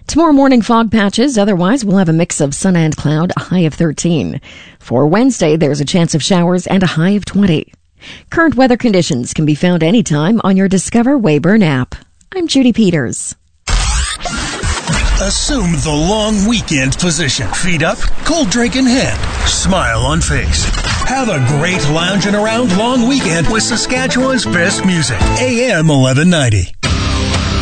Tomorrow morning, fog patches. Otherwise, we'll have a mix of sun and cloud, a high of 13. For Wednesday, there's a chance of showers and a high of 20. Current weather conditions can be found anytime on your Discover Weyburn app. I'm Judy Peters. Assume the long weekend position. Feet up, cold drink in hand, smile on face. Have a great lounging around long weekend with Saskatchewan's best music. AM 1190.